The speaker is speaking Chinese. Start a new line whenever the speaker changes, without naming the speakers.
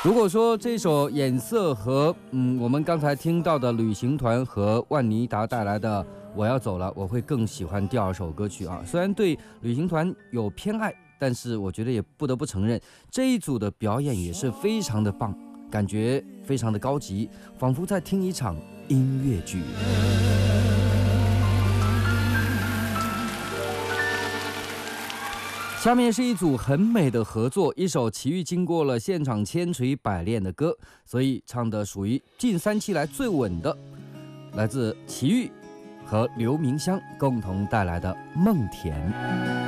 如果说这首《眼色》和我们刚才听到的旅行团和万妮达带来的《我要走了》，我会更喜欢第二首歌曲啊。虽然对旅行团有偏爱，但是我觉得也不得不承认，这一组的表演也是非常的棒，感觉非常的高级，仿佛在听一场音乐剧。下面是一组很美的合作，一首齐豫经过了现场千锤百炼的歌，所以唱的属于近3期来最稳的，来自齐豫和刘明湘共同带来的《梦田》。